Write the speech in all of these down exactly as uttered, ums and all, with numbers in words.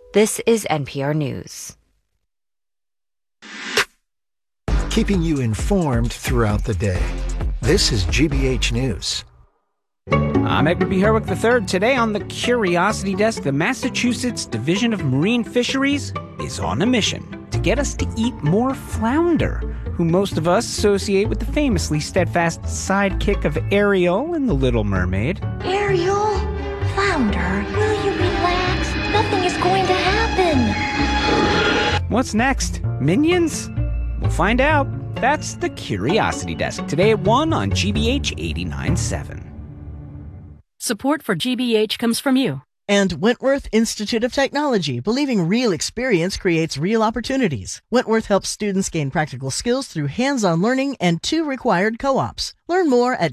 This is N P R News. Keeping you informed throughout the day. This is G B H News. I'm Edward B. Herwick the third. Today on the Curiosity Desk, the Massachusetts Division of Marine Fisheries is on a mission to get us to eat more flounder, who most of us associate with the famously steadfast sidekick of Ariel in The Little Mermaid. Ariel? Flounder? Will you relax? Nothing is going to happen. What's next? Minions? We'll find out. That's the Curiosity Desk, today at one on G B H eighty-nine point seven. Support for G B H comes from you. And Wentworth Institute of Technology, believing real experience creates real opportunities. Wentworth helps students gain practical skills through hands-on learning and two required co-ops. Learn more at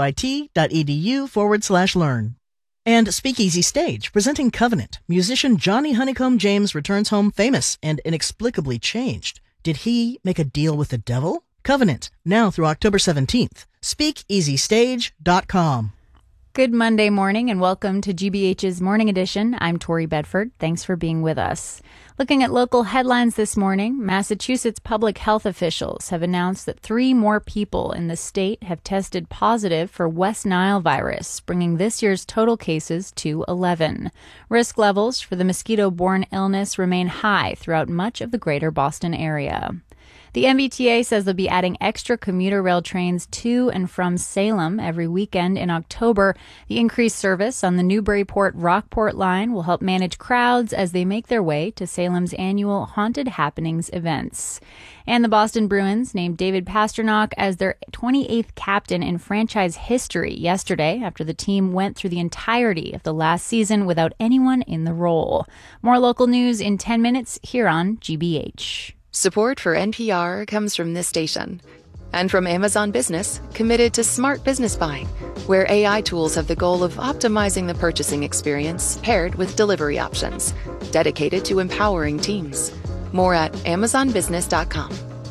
wit.edu forward slash learn. And Speakeasy Stage, presenting Covenant. Musician Johnny Honeycomb James returns home famous and inexplicably changed. Did he make a deal with the devil? Covenant, now through October seventeenth. speakeasy stage dot com. Good Monday morning and welcome to G B H's Morning Edition. I'm Tori Bedford. Thanks for being with us. Looking at local headlines this morning, Massachusetts public health officials have announced that three more people in the state have tested positive for West Nile virus, bringing this year's total cases to eleven. Risk levels for the mosquito-borne illness remain high throughout much of the greater Boston area. The M B T A says they'll be adding extra commuter rail trains to and from Salem every weekend in October. The increased service on the Newburyport-Rockport line will help manage crowds as they make their way to Salem's annual Haunted Happenings events. And the Boston Bruins named David Pastrnak as their twenty-eighth captain in franchise history yesterday after the team went through the entirety of the last season without anyone in the role. More local news in ten minutes here on G B H. Support for N P R comes from this station and from Amazon Business, committed to smart business buying, where A I tools have the goal of optimizing the purchasing experience paired with delivery options, dedicated to empowering teams. More at amazon business dot com.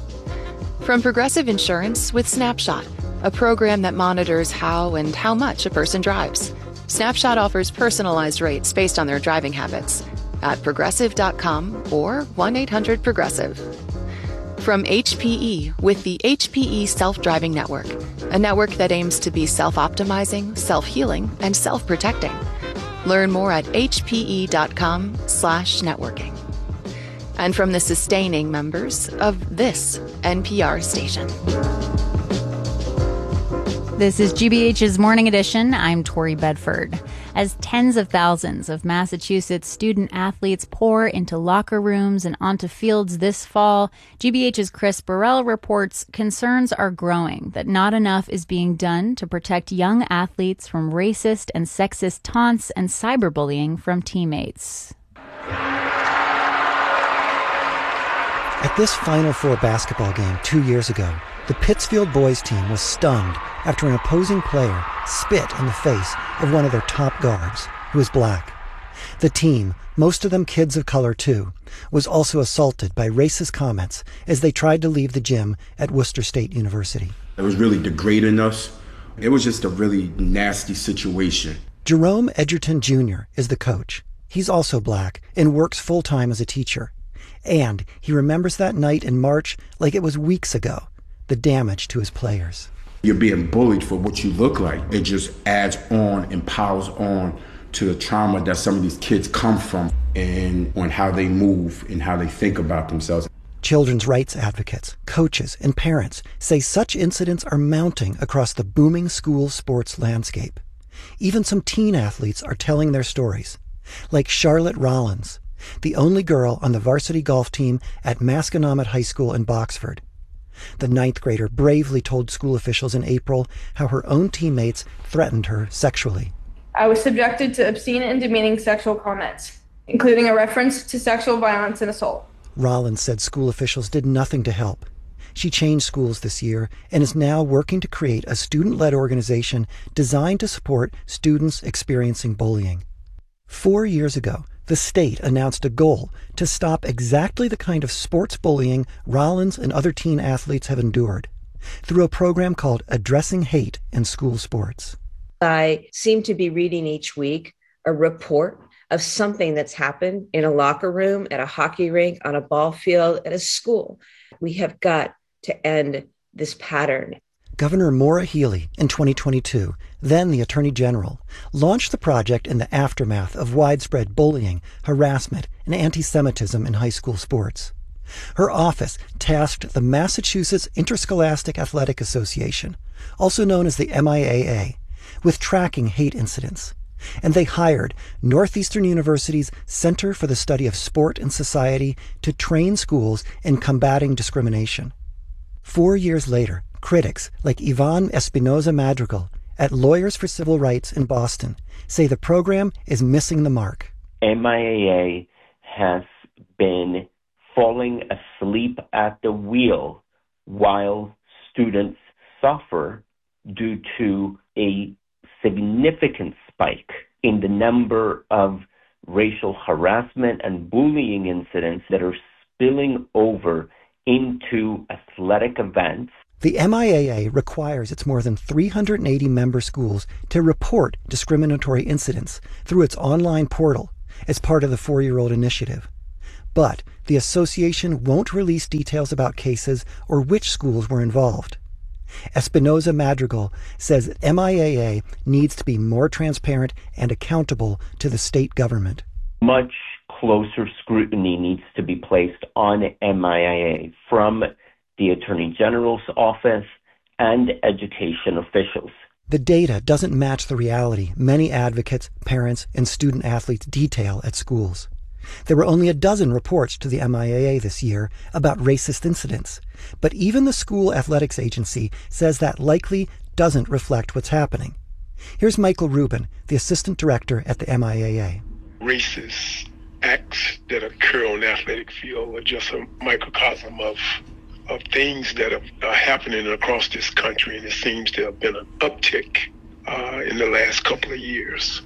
From Progressive Insurance with Snapshot, a program that monitors how and how much a person drives. Snapshot offers personalized rates based on their driving habits at progressive dot com or one eight hundred progressive. From H P E with the H P E Self-Driving Network, a network that aims to be self-optimizing, self-healing, and self-protecting. Learn more at h p e dot com slash networking. And from the sustaining members of this N P R station. This is G B H's Morning Edition. I'm Tori Bedford. As tens of thousands of Massachusetts student athletes pour into locker rooms and onto fields this fall, G B H's Chris Burrell reports concerns are growing that not enough is being done to protect young athletes from racist and sexist taunts and cyberbullying from teammates. At this Final Four basketball game two years ago, the Pittsfield boys team was stunned after an opposing player spit in the face of one of their top guards, who was black. The team, most of them kids of color too, was also assaulted by racist comments as they tried to leave the gym at Worcester State University. It was really degrading us. It was just a really nasty situation. Jerome Edgerton Junior is the coach. He's also black and works full-time as a teacher. And he remembers that night in March like it was weeks ago, the damage to his players. You're being bullied for what you look like. It just adds on and piles on to the trauma that some of these kids come from and on how they move and how they think about themselves. Children's rights advocates, coaches, and parents say such incidents are mounting across the booming school sports landscape. Even some teen athletes are telling their stories, like Charlotte Rollins, the only girl on the varsity golf team at Masconomet High School in Boxford. The ninth grader bravely told school officials in April how her own teammates threatened her sexually. I was subjected to obscene and demeaning sexual comments, including a reference to sexual violence and assault. Rollins said school officials did nothing to help. She changed schools this year and is now working to create a student-led organization designed to support students experiencing bullying. Four years ago, the state announced a goal to stop exactly the kind of sports bullying Rollins and other teen athletes have endured through a program called Addressing Hate in School Sports. I seem to be reading each week a report of something that's happened in a locker room, at a hockey rink, on a ball field, at a school. We have got to end this pattern. Governor Maura Healey in twenty twenty-two, then the Attorney General, launched the project in the aftermath of widespread bullying, harassment, and anti-Semitism in high school sports. Her office tasked the Massachusetts Interscholastic Athletic Association, also known as the M I A A, with tracking hate incidents. And they hired Northeastern University's Center for the Study of Sport and Society to train schools in combating discrimination. Four years later, critics like Yvonne Espinoza Madrigal at Lawyers for Civil Rights in Boston say the program is missing the mark. M I A A has been falling asleep at the wheel while students suffer due to a significant spike in the number of racial harassment and bullying incidents that are spilling over into athletic events. The M I A A requires its more than three hundred eighty member schools to report discriminatory incidents through its online portal as part of the four-year-old initiative. But the association won't release details about cases or which schools were involved. Espinoza Madrigal says M I A A needs to be more transparent and accountable to the state government. Much closer scrutiny needs to be placed on M I A A from the Attorney General's office and education officials. The data doesn't match the reality many advocates, parents, and student athletes detail at schools. There were only a dozen reports to the M I A A this year about racist incidents, but even the school athletics agency says that likely doesn't reflect what's happening. Here's Michael Rubin, the assistant director at the M I A A. Racist acts that occur on the athletic field are just a microcosm of of things that are, are happening across this country, and it seems to have been an uptick uh, in the last couple of years.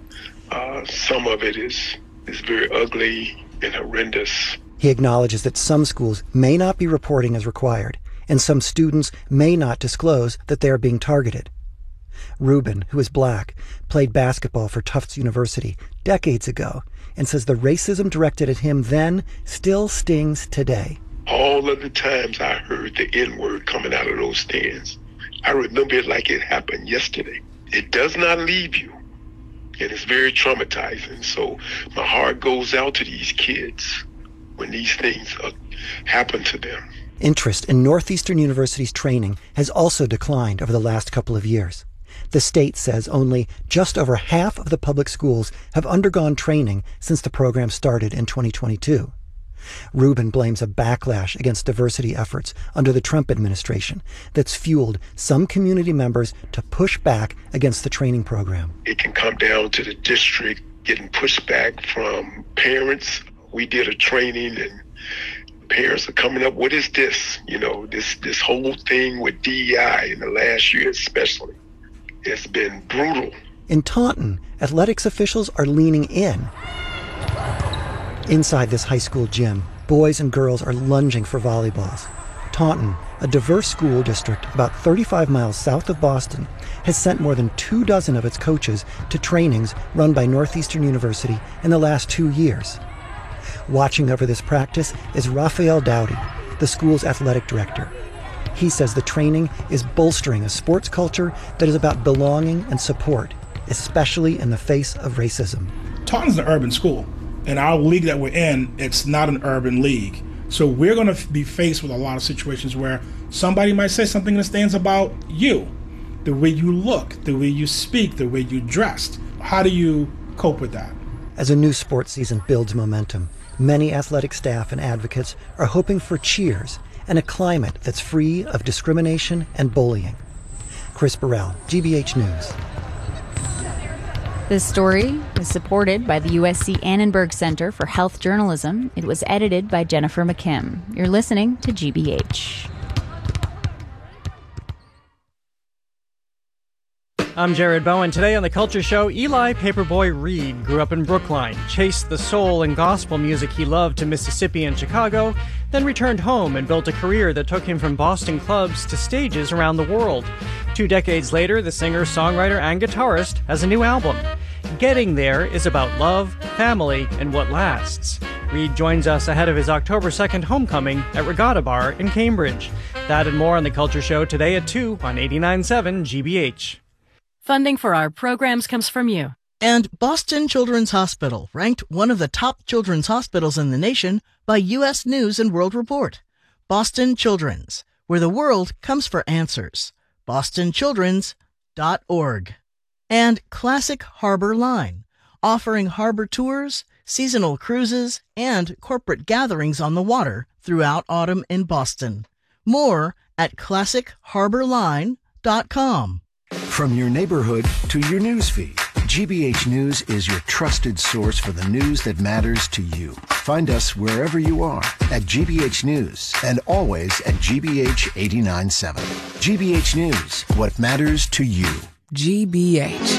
Uh, some of it is is very ugly and horrendous. He acknowledges that some schools may not be reporting as required, and some students may not disclose that they are being targeted. Rubin, who is black, played basketball for Tufts University decades ago and says the racism directed at him then still stings today. All of the times I heard the N-word coming out of those stands, I remember it like it happened yesterday. It does not leave you, and it's very traumatizing. So my heart goes out to these kids when these things uh, happen to them. Interest in Northeastern University's training has also declined over the last couple of years. The state says only just over half of the public schools have undergone training since the program started in twenty twenty-two. Rubin blames a backlash against diversity efforts under the Trump administration that's fueled some community members to push back against the training program. It can come down to the district getting pushback from parents. We did a training and parents are coming up, what is this? You know, this, this whole thing with D E I in the last year especially, it's been brutal. In Taunton, athletics officials are leaning in. Inside this high school gym, boys and girls are lunging for volleyballs. Taunton, a diverse school district about thirty-five miles south of Boston, has sent more than two dozen of its coaches to trainings run by Northeastern University in the last two years. Watching over this practice is Raphael Dowdy, the school's athletic director. He says the training is bolstering a sports culture that is about belonging and support, especially in the face of racism. Taunton's an urban school. In our league that we're in, it's not an urban league. So we're going to be faced with a lot of situations where somebody might say something in the stands about you, the way you look, the way you speak, the way you dressed. How do you cope with that? As a new sports season builds momentum, many athletic staff and advocates are hoping for cheers and a climate that's free of discrimination and bullying. Chris Burrell, G B H News. This story is supported by the U S C Annenberg Center for Health Journalism. It was edited by Jennifer McKim. You're listening to G B H. I'm Jared Bowen. Today on The Culture Show, Eli Paperboy Reed grew up in Brookline, chased the soul and gospel music he loved to Mississippi and Chicago, then returned home and built a career that took him from Boston clubs to stages around the world. Two decades later, the singer, songwriter, and guitarist has a new album. Getting there is about love, family, and what lasts. Reed joins us ahead of his October second homecoming at Regatta Bar in Cambridge. That and more on The Culture Show today at two on eighty-nine point seven G B H. Funding for our programs comes from you. And Boston Children's Hospital, ranked one of the top children's hospitals in the nation by U S News and World Report. Boston Children's, where the world comes for answers. boston children's dot org. And Classic Harbor Line, offering harbor tours, seasonal cruises, and corporate gatherings on the water throughout autumn in Boston. More at classic harbor line dot com. From your neighborhood to your newsfeed, G B H News is your trusted source for the news that matters to you. Find us wherever you are at G B H News and always at G B H eighty-nine point seven. G B H News, what matters to you. G B H.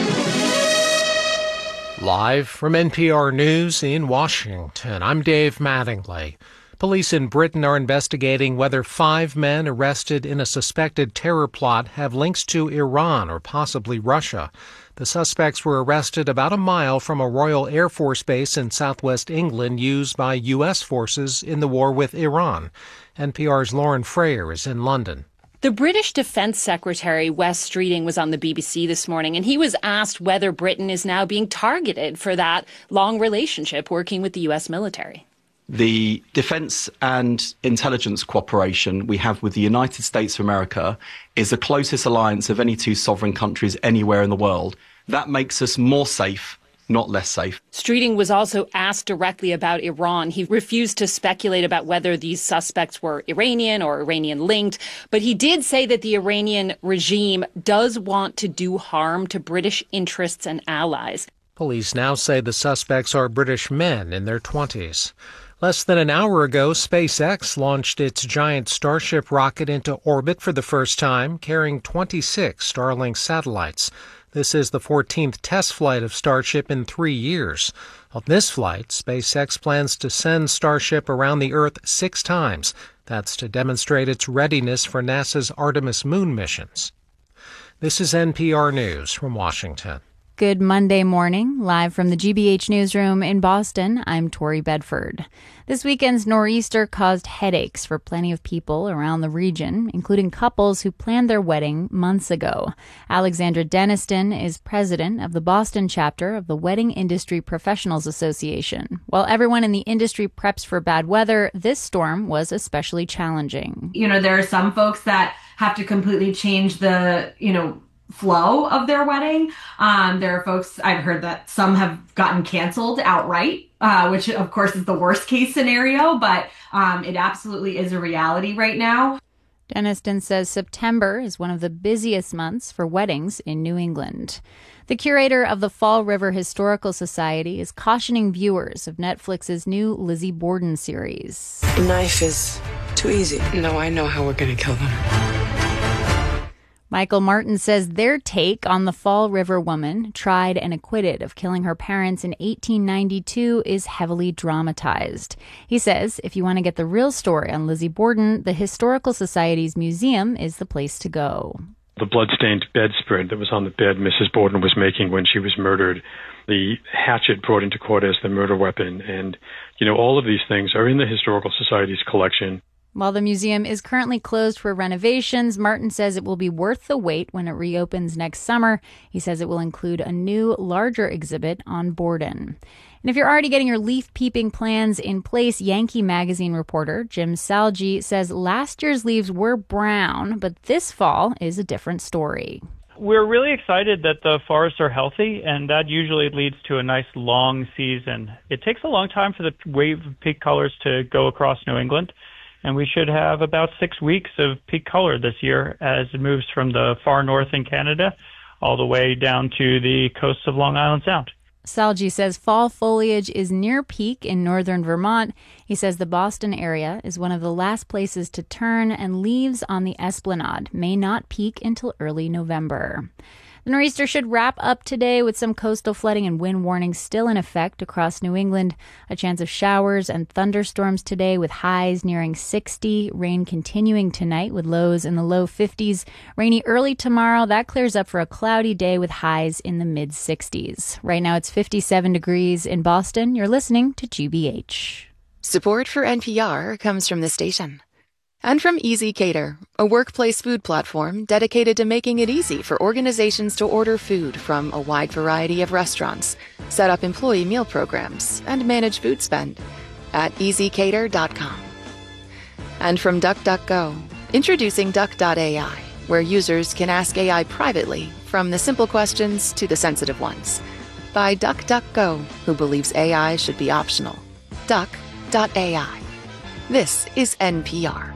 Live from N P R News in Washington, I'm Dave Mattingly. Police in Britain are investigating whether five men arrested in a suspected terror plot have links to Iran or possibly Russia. The suspects were arrested about a mile from a Royal Air Force base in southwest England used by U S forces in the war with Iran. N P R's Lauren Freyer is in London. The British Defence Secretary, Wes Streeting, was on the B B C this morning, and he was asked whether Britain is now being targeted for that long relationship working with the U S military. The defence and intelligence cooperation we have with the United States of America is the closest alliance of any two sovereign countries anywhere in the world. That makes us more safe, not less safe. Streeting was also asked directly about Iran. He refused to speculate about whether these suspects were Iranian or Iranian-linked, but he did say that the Iranian regime does want to do harm to British interests and allies. Police now say the suspects are British men in their twenties. Less than an hour ago, SpaceX launched its giant Starship rocket into orbit for the first time, carrying twenty-six Starlink satellites. This is the fourteenth test flight of Starship in three years. On this flight, SpaceX plans to send Starship around the Earth six times. That's to demonstrate its readiness for NASA's Artemis moon missions. This is N P R News from Washington. Good Monday morning, live from the G B H newsroom in Boston. I'm Tori Bedford. This weekend's nor'easter caused headaches for plenty of people around the region, including couples who planned their wedding months ago. Alexandra Deniston is president of the Boston chapter of the Wedding Industry Professionals Association. While everyone in the industry preps for bad weather, this storm was especially challenging. You know, there are some folks that have to completely change the, you know, flow of their wedding. Um, there are folks, I've heard that some have gotten canceled outright, uh, which of course is the worst case scenario, but um, it absolutely is a reality right now. Deniston says September is one of the busiest months for weddings in New England. The curator of the Fall River Historical Society is cautioning viewers of Netflix's new Lizzie Borden series. The knife is too easy. No, I know how we're going to kill them. Michael Martin says their take on the Fall River woman, tried and acquitted of killing her parents in eighteen ninety-two, is heavily dramatized. He says if you want to get the real story on Lizzie Borden, the Historical Society's museum is the place to go. The bloodstained bedspread that was on the bed Missus Borden was making when she was murdered, the hatchet brought into court as the murder weapon, and, you know, all of these things are in the Historical Society's collection. While the museum is currently closed for renovations, Martin says it will be worth the wait when it reopens next summer. He says it will include a new, larger exhibit on Borden. And if you're already getting your leaf-peeping plans in place, Yankee Magazine reporter Jim Salgi says last year's leaves were brown, but this fall is a different story. We're really excited that the forests are healthy, and that usually leads to a nice long season. It takes a long time for the wave of peak colors to go across New England. And we should have about six weeks of peak color this year as it moves from the far north in Canada all the way down to the coasts of Long Island Sound. Salgi says fall foliage is near peak in northern Vermont. He says the Boston area is one of the last places to turn, and leaves on the Esplanade may not peak until early November. The nor'easter should wrap up today with some coastal flooding and wind warnings still in effect across New England. A chance of showers and thunderstorms today with highs nearing sixty. Rain continuing tonight with lows in the low fifties. Rainy early tomorrow. That clears up for a cloudy day with highs in the mid sixties. Right now it's fifty-seven degrees in Boston. You're listening to G B H. Support for N P R comes from the station. And from Easy Cater, a workplace food platform dedicated to making it easy for organizations to order food from a wide variety of restaurants, set up employee meal programs, and manage food spend at easy cater dot com. And from DuckDuckGo, introducing Duck dot A I, where users can ask A I privately, from the simple questions to the sensitive ones. By DuckDuckGo, who believes A I should be optional. Duck dot A I. This is N P R.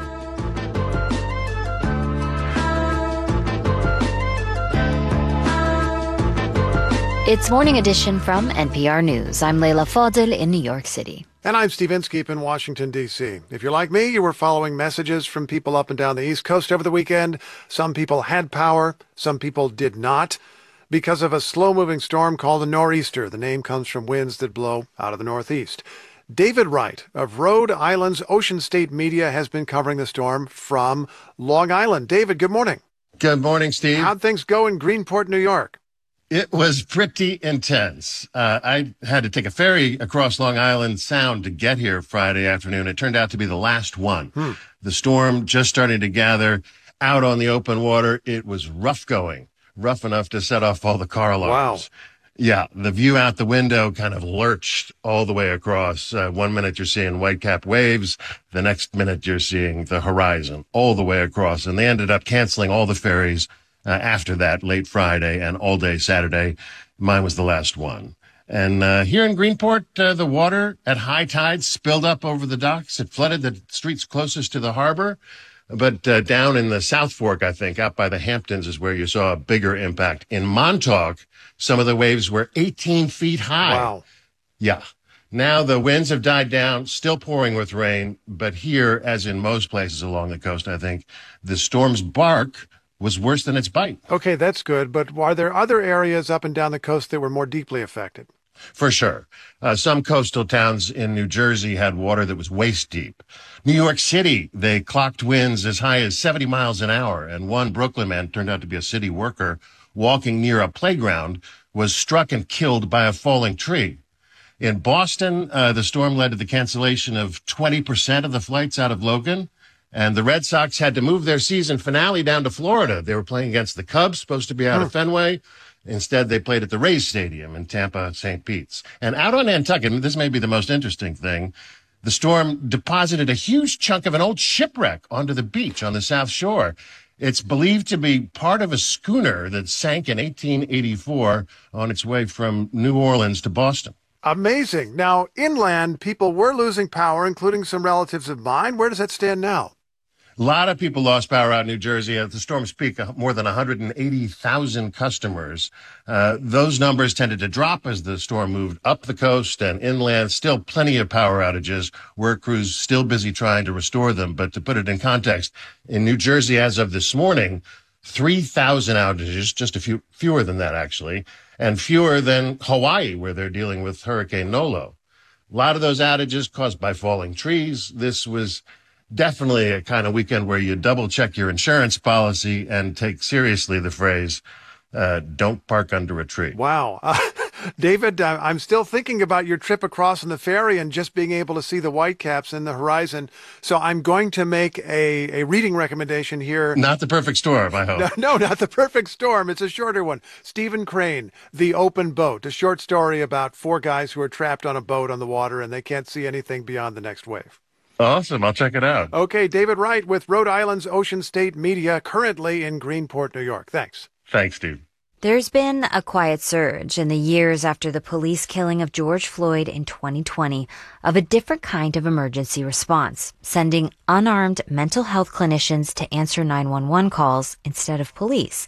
It's Morning Edition from N P R News. I'm Leila Fadel in New York City. And I'm Steve Inskeep in Washington, D C. If you're like me, you were following messages from people up and down the East Coast over the weekend. Some people had power, some people did not, because of a slow-moving storm called a nor'easter. The name comes from winds that blow out of the northeast. David Wright of Rhode Island's Ocean State Media has been covering the storm from Long Island. David, good morning. Good morning, Steve. How'd things go in Greenport, New York? It was pretty intense. Uh, I had to take a ferry across Long Island Sound to get here Friday afternoon. It turned out to be the last one. Hmm. The storm just starting to gather out on the open water. It was rough going, rough enough to set off all the car alarms. Wow. Yeah, the view out the window kind of lurched all the way across. Uh, one minute you're seeing white-capped waves. The next minute you're seeing the horizon all the way across. And they ended up canceling all the ferries Uh, after that, late Friday and all day Saturday. Mine was the last one. And uh, here in Greenport, uh, the water at high tide spilled up over the docks. It flooded the streets closest to the harbor. But uh, down in the South Fork, I think, out by the Hamptons is where you saw a bigger impact. In Montauk, some of the waves were eighteen feet high. Wow. Yeah. Now the winds have died down, still pouring with rain. But here, as in most places along the coast, I think, the storm's bark was worse than its bite. Okay, that's good. But are there other areas up and down the coast that were more deeply affected? For sure. Uh, some coastal towns in New Jersey had water that was waist deep. New York City, they clocked winds as high as seventy miles an hour. And one Brooklyn man, turned out to be a city worker, walking near a playground, was struck and killed by a falling tree. In Boston, uh, the storm led to the cancellation of twenty percent of the flights out of Logan. And the Red Sox had to move their season finale down to Florida. They were playing against the Cubs, supposed to be out of Fenway. Instead, they played at the Rays Stadium in Tampa, Saint Pete's. And out on Nantucket, this may be the most interesting thing, the storm deposited a huge chunk of an old shipwreck onto the beach on the South Shore. It's believed to be part of a schooner that sank in eighteen eighty-four on its way from New Orleans to Boston. Amazing. Now, inland, people were losing power, including some relatives of mine. Where does that stand now? A lot of people lost power out in New Jersey. At the storm's peak, more than one hundred eighty thousand customers. Uh, those numbers tended to drop as the storm moved up the coast and inland. Still plenty of power outages. Work crews still busy trying to restore them. But to put it in context, in New Jersey as of this morning, three thousand outages, just a few fewer than that, actually, and fewer than Hawaii, where they're dealing with Hurricane Nolo. A lot of those outages caused by falling trees. This was definitely a kind of weekend where you double check your insurance policy and take seriously the phrase, uh, don't park under a tree. Wow. Uh, David, uh, I'm still thinking about your trip across on the ferry and just being able to see the whitecaps in the horizon. So I'm going to make a, a reading recommendation here. Not the perfect storm, I hope. No, no, not the perfect storm. It's a shorter one. Stephen Crane, The Open Boat, a short story about four guys who are trapped on a boat on the water and they can't see anything beyond the next wave. Awesome. I'll check it out. Okay, David Wright with Rhode Island's Ocean State Media, currently in Greenport, New York. Thanks. Thanks, dude. There's been a quiet surge in the years after the police killing of George Floyd in twenty twenty of a different kind of emergency response, sending unarmed mental health clinicians to answer nine one one calls instead of police.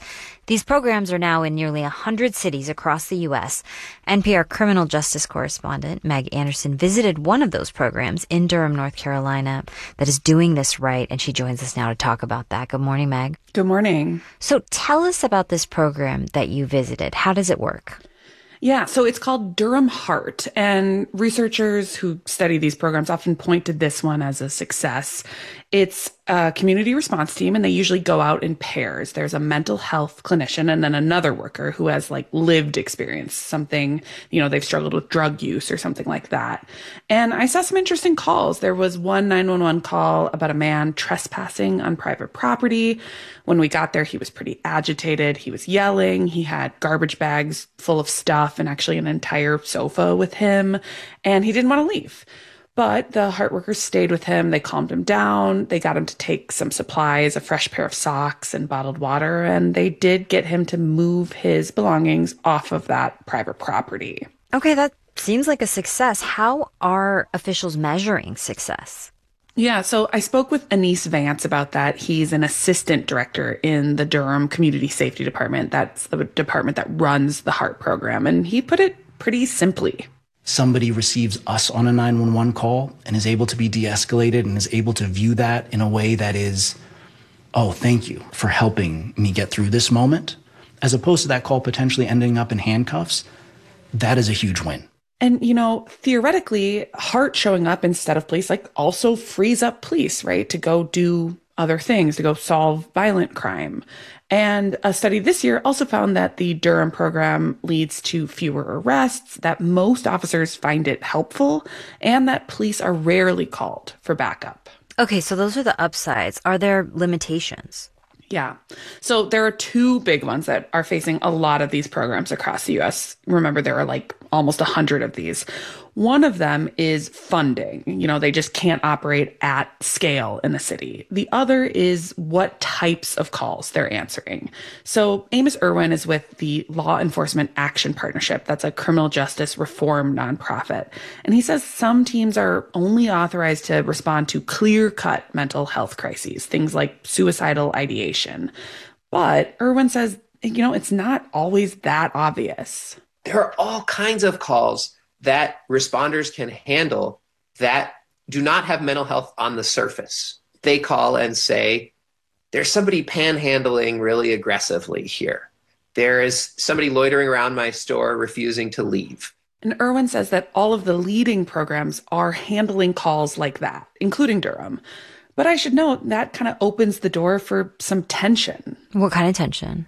These programs are now in nearly one hundred cities across the U S. N P R criminal justice correspondent Meg Anderson visited one of those programs in Durham, North Carolina, that is doing this right, and she joins us now to talk about that. Good morning, Meg. Good morning. So tell us about this program that you visited. How does it work? Yeah, so it's called Durham Heart, and researchers who study these programs often point to this one as a success. It's a community response team, and they usually go out in pairs. There's a mental health clinician and then another worker who has like lived experience, something, you know, they've struggled with drug use or something like that. And I saw some interesting calls. There was one nine one one call about a man trespassing on private property. When we got there, he was pretty agitated. He was yelling. He had garbage bags full of stuff and actually an entire sofa with him, and he didn't want to leave. But the heart workers stayed with him. They calmed him down. They got him to take some supplies, a fresh pair of socks and bottled water, and they did get him to move his belongings off of that private property. Okay, that seems like a success. How are officials measuring success? Yeah, so I spoke with Anise Vance about that. He's an assistant director in the Durham Community Safety Department. That's the department that runs the HEART program. And he put it pretty simply. Somebody receives us on a nine one one call and is able to be de-escalated and is able to view that in a way that is, oh, thank you for helping me get through this moment, as opposed to that call potentially ending up in handcuffs. That is a huge win. And, you know, theoretically, HEART showing up instead of police, like, also frees up police, right, to go do other things, to go solve violent crime. And a study this year also found that the Durham program leads to fewer arrests, that most officers find it helpful, and that police are rarely called for backup. Okay, so those are the upsides. Are there limitations? Yeah. So there are two big ones that are facing a lot of these programs across the U S. Remember, there are like almost a hundred of these. One of them is funding. You know, they just can't operate at scale in the city. The other is what types of calls they're answering. So Amos Irwin is with the Law Enforcement Action Partnership. That's a criminal justice reform nonprofit. And he says some teams are only authorized to respond to clear-cut mental health crises, things like suicidal ideation. But Irwin says, you know, it's not always that obvious. There are all kinds of calls that responders can handle that do not have mental health on the surface. They call and say, there's somebody panhandling really aggressively here. There is somebody loitering around my store refusing to leave. And Irwin says that all of the leading programs are handling calls like that, including Durham. But I should note that kind of opens the door for some tension. What kind of tension?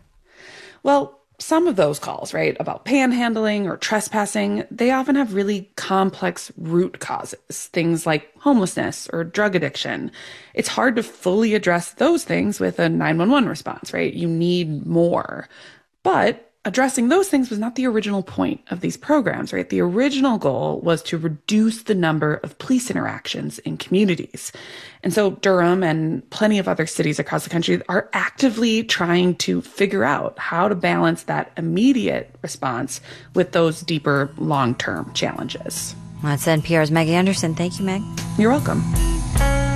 Well, some of those calls, right, about panhandling or trespassing, they often have really complex root causes, things like homelessness or drug addiction. It's hard to fully address those things with a nine one one response, right? You need more. But addressing those things was not the original point of these programs, right? The original goal was to reduce the number of police interactions in communities. And so Durham and plenty of other cities across the country are actively trying to figure out how to balance that immediate response with those deeper long-term challenges. That's N P R's Meg Anderson. Thank you, Meg. You're welcome.